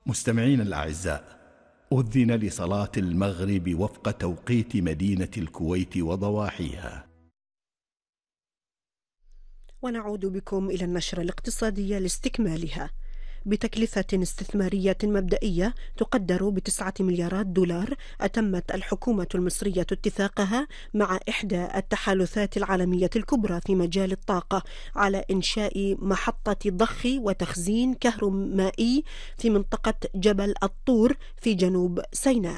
مستمعين الأعزاء، أذن لصلاة المغرب وفق توقيت مدينة الكويت وضواحيها. ونعود بكم إلى النشرة الاقتصادية لاستكمالها. بتكلفة استثمارية مبدئية تقدر ب9 مليارات دولار، أتمت الحكومة المصرية اتفاقها مع إحدى التحالفات العالمية الكبرى في مجال الطاقة على إنشاء محطة ضخ وتخزين كهرومائي في منطقة جبل الطور في جنوب سيناء،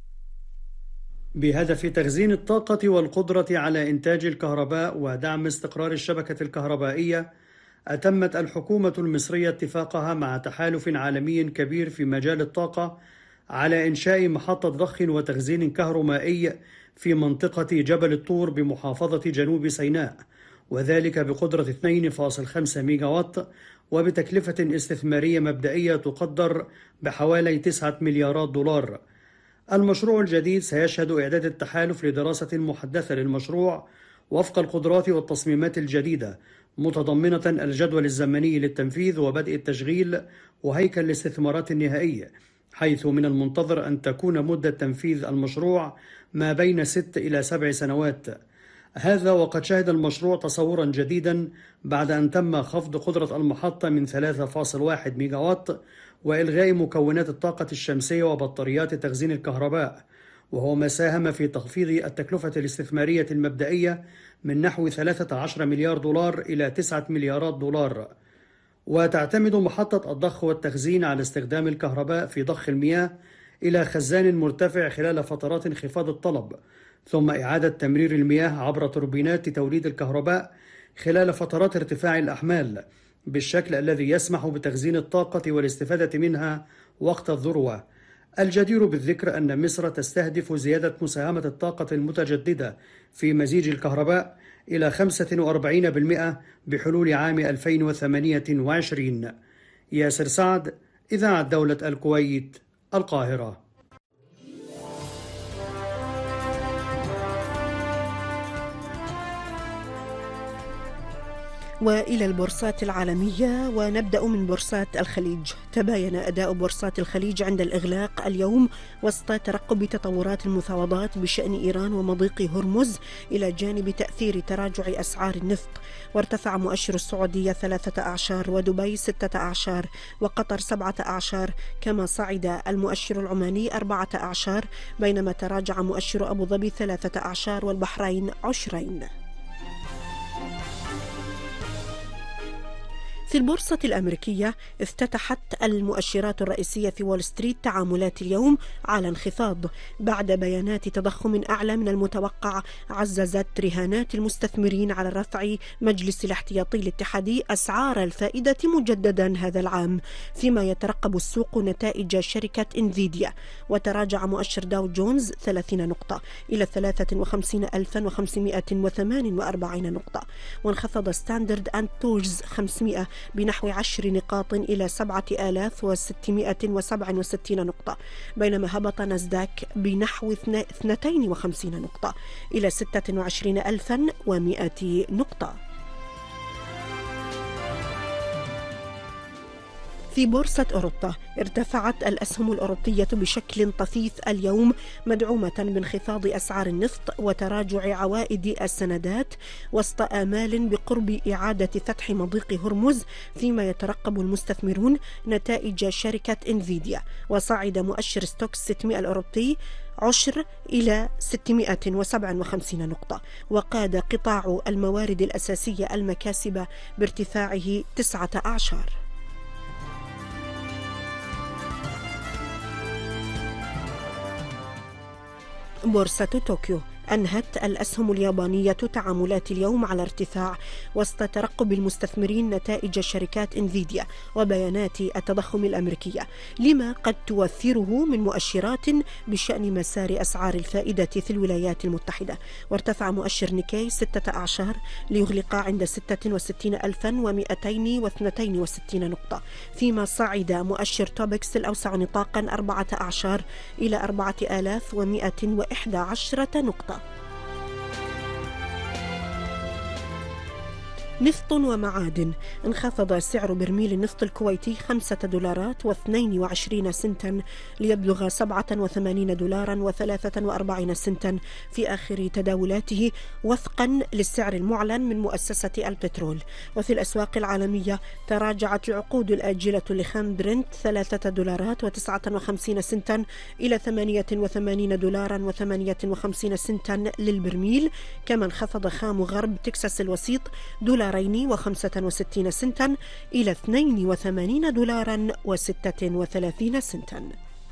بهدف تخزين الطاقة والقدرة على إنتاج الكهرباء ودعم استقرار الشبكة الكهربائية. أتمت الحكومة المصرية اتفاقها مع تحالف عالمي كبير في مجال الطاقة على إنشاء محطة ضخ وتخزين كهرومائي في منطقة جبل الطور بمحافظة جنوب سيناء، وذلك بقدرة 2.5 ميجاوات وبتكلفة استثمارية مبدئية تقدر بحوالي 9 مليارات دولار. المشروع الجديد سيشهد إعداد التحالف لدراسة محدثة للمشروع وفق القدرات والتصميمات الجديدة، متضمنة الجدول الزمني للتنفيذ وبدء التشغيل وهيكل الاستثمارات النهائي، حيث من المنتظر أن تكون مدة تنفيذ المشروع ما بين 6 إلى 7 سنوات. هذا وقد شهد المشروع تصورا جديدا بعد أن تم خفض قدرة المحطة من 3.1 ميجاوات وإلغاء مكونات الطاقة الشمسية وبطاريات تخزين الكهرباء، وهو ما ساهم في تخفيض التكلفة الاستثمارية المبدئية من نحو 13 مليار دولار إلى 9 مليارات دولار. وتعتمد محطة الضخ والتخزين على استخدام الكهرباء في ضخ المياه إلى خزان مرتفع خلال فترات انخفاض الطلب، ثم إعادة تمرير المياه عبر توربينات توليد الكهرباء خلال فترات ارتفاع الأحمال، بالشكل الذي يسمح بتخزين الطاقة والاستفادة منها وقت الذروة. الجدير بالذكر أن مصر تستهدف زيادة مساهمة الطاقة المتجددة في مزيج الكهرباء إلى 45% بحلول عام 2028. ياسر سعد، إذاعة دولة الكويت، القاهرة. وإلى البورصات العالمية، ونبدأ من بورصات الخليج. تباين أداء بورصات الخليج عند الإغلاق اليوم وسط ترقب تطورات المفاوضات بشأن إيران ومضيق هرمز إلى جانب تأثير تراجع أسعار النفط. وارتفع مؤشر السعودية 3 أعشار ودبي 6 أعشار وقطر 7 أعشار، كما صعد المؤشر العماني 4 أعشار، بينما تراجع مؤشر أبو ظبي 3 أعشار والبحرين عشرين. في البورصة الأمريكية افتتحت المؤشرات الرئيسية في وول ستريت تعاملات اليوم على انخفاض بعد بيانات تضخم أعلى من المتوقع عززت رهانات المستثمرين على رفع مجلس الاحتياطي الاتحادي أسعار الفائدة مجددا هذا العام، فيما يترقب السوق نتائج شركة انفيديا. وتراجع مؤشر داو جونز 30 نقطة إلى 53,548 نقطة، وانخفض ستاندرد أند بورز 500 بنحو 10 نقاط إلى 7,667 نقطة، بينما هبط ناسداك بنحو 52 نقطة إلى 26,100 نقطة. في بورصة أوروبا ارتفعت الأسهم الأوروبية بشكل طفيف اليوم، مدعومة بانخفاض أسعار النفط وتراجع عوائد السندات وسط آمال بقرب إعادة فتح مضيق هرمز، فيما يترقب المستثمرون نتائج شركة انفيديا. وصعد مؤشر ستوكس 600 الأوروبي عشر إلى 657 نقطة، وقاد قطاع الموارد الأساسية المكاسب بارتفاعه 9 أعشار. بورصة طوكيو أنهت الأسهم اليابانية تعاملات اليوم على ارتفاع وسط ترقب المستثمرين نتائج شركات انفيديا وبيانات التضخم الأمريكية، لما قد توفره من مؤشرات بشأن مسار أسعار الفائدة في الولايات المتحدة. وارتفع مؤشر نيكي 6 أعشار ليغلق عند 66,262 نقطة، فيما صعد مؤشر توبكس الأوسع نطاقا 4 أعشار إلى 4,111 نقطة. نفط ومعادن. انخفض سعر برميل النفط الكويتي $5.22 ليبلغ $87.43 في آخر تداولاته وفقا للسعر المعلن من مؤسسة البترول. وفي الأسواق العالمية تراجعت العقود الآجلة لخام برنت $3.59 إلى $88.58 للبرميل. كما انخفض خام غرب تكساس الوسيط $2.65 إلى $82.36.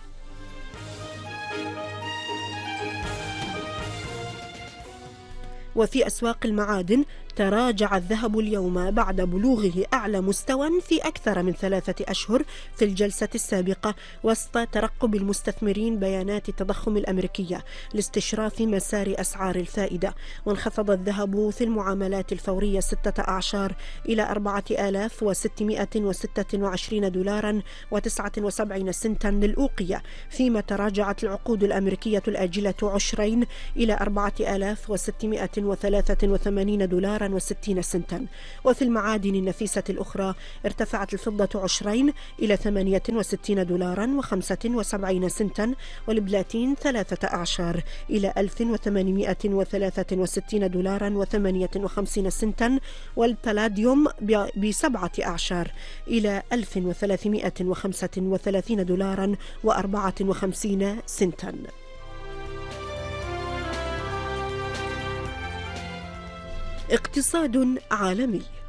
وفي أسواق المعادن تراجع الذهب اليوم بعد بلوغه أعلى مستوى في أكثر من 3 أشهر في الجلسة السابقة، وسط ترقب المستثمرين بيانات التضخم الأمريكية لاستشراف مسار أسعار الفائدة. وانخفض الذهب في المعاملات الفورية 6 أعشار إلى $4,626.79 للأوقية، فيما تراجعت العقود الأمريكية الآجلة عشرين إلى $4,683.60. وفي المعادن النفيسة الأخرى ارتفعت الفضة عشرين إلى $88.75، والبلاتين 3 أعشار إلى $1,863.58، والبلاديوم ب7 أعشار إلى $1,335.54. اقتصاد عالمي.